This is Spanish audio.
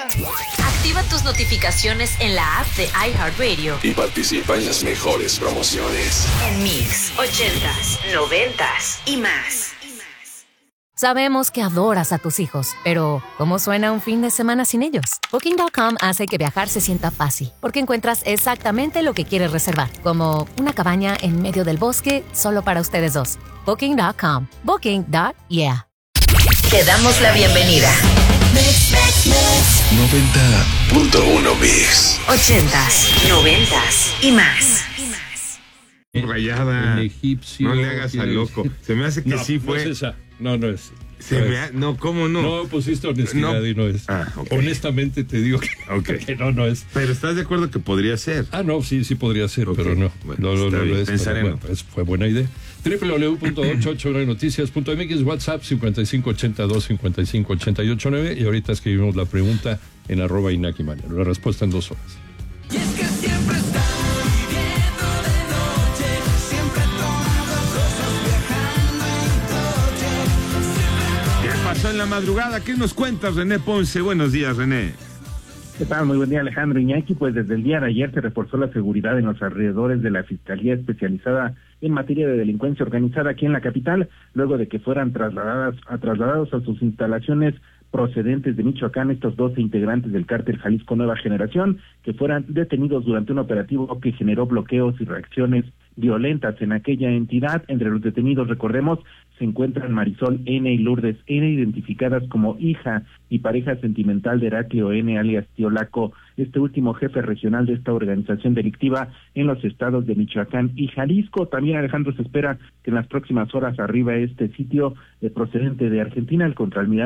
Activa tus notificaciones en la app de iHeartRadio y participa en las mejores promociones. en Mix, 80s, 90s y más. Sabemos que adoras a tus hijos, pero ¿cómo suena un fin de semana sin ellos? Booking.com hace que viajar se sienta fácil, porque encuentras exactamente lo que quieres reservar, como una cabaña en medio del bosque solo para ustedes dos. Booking.com. Booking.yeah. Te damos la bienvenida. 90.1 Mix. 80s, 90s y más. Rayada. En egipcio. No le hagas al loco. Se me hace que No, sí fue. No es esa. No, no es. No, ¿cómo no? No pusiste honestidad y no es. Okay. Honestamente te digo que, que no es. Pero ¿estás de acuerdo que podría ser? No, sí podría ser, pero no. Bueno, no bien, es. pensaremos. Bueno, fue buena idea. www.889noticias.mx, WhatsApp 5582-558889 y ahorita escribimos la pregunta en @Inaki Manero. La respuesta en 2 horas. Y es que siempre estamos viviendo de noche, siempre tomando cosas, viajando en coche. ¿Qué pasó en la madrugada? ¿Qué nos cuentas, René Ponce? Buenos días, René. ¿Qué tal? Muy buen día, Alejandro Iñaki. Pues desde el día de ayer se reforzó la seguridad en los alrededores de la Fiscalía Especializada en materia de delincuencia organizada aquí en la capital, luego de que fueran trasladados a sus instalaciones procedentes de Michoacán estos 12 integrantes del cártel Jalisco Nueva Generación, que fueran detenidos durante un operativo que generó bloqueos y reacciones violentas en aquella entidad. Entre los detenidos, recordemos, se encuentran Marisol N. y Lourdes N., identificadas como hija y pareja sentimental de Heraclio N., alias Tío Laco, este último jefe regional de esta organización delictiva en los estados de Michoacán y Jalisco. También, Alejandro, se espera que en las próximas horas arriba este sitio procedente de Argentina, el contraalmirante